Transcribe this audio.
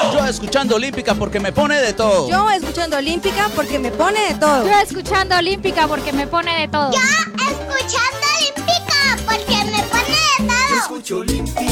Yo escuchando Olímpica porque me pone de todo. Yo escuchando Olímpica porque me pone de todo. Yo escuchando Olímpica porque me pone de todo. Yo escuchando Olímpica porque me pone de todo. Escucho Olímpica.